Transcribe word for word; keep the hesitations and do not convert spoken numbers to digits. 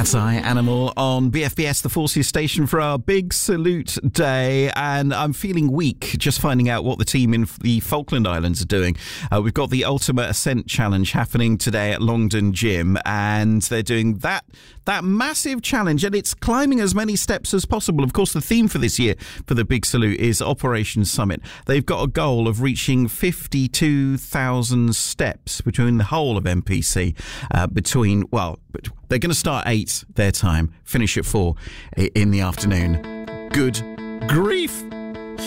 Cat's Eye Animal on B F B S, the Forces station, for our big salute day. And I'm feeling weak just finding out what the team in the Falkland Islands are doing. Uh, we've got the Ultimate Ascent Challenge happening today at Longdon Gym, and they're doing that that massive challenge, and it's climbing as many steps as possible. Of course, the theme for this year for the Big Salute is Operation Summit. They've got a goal of reaching fifty-two thousand steps between the whole of M P C, uh, between, well, they're going to start eight their time, finish at four in the afternoon. Good grief!